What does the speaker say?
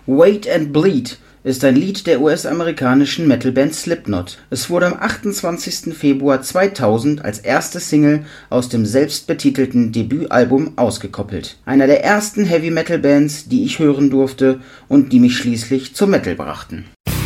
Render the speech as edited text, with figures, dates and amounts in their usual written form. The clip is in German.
Wait and Bleed ist ein Lied der US-amerikanischen Metalband Slipknot. Es wurde am 28. Februar 2000 als erste Single aus dem selbstbetitelten Debütalbum ausgekoppelt. Einer der ersten Heavy-Metal-Bands, die ich hören durfte und die mich schließlich zum Metal brachten.